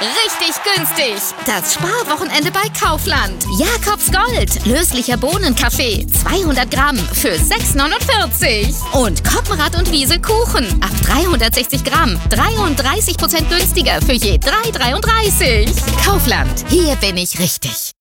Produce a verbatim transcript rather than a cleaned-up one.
Richtig günstig. Das Sparwochenende bei Kaufland. Jakobs Gold. Löslicher Bohnenkaffee. zweihundert Gramm für sechs neunundvierzig. Und Koppenrad und Wiese Kuchen. Ab dreihundertsechzig Gramm. dreiunddreißig Prozent günstiger für je drei dreiunddreißig. Kaufland. Hier bin ich richtig.